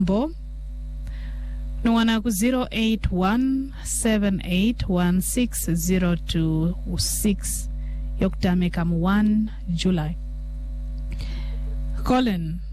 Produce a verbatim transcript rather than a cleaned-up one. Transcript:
Bo Nuwana ku zero eight one seven eight one six zero two six Yokutameka mu one July. Colin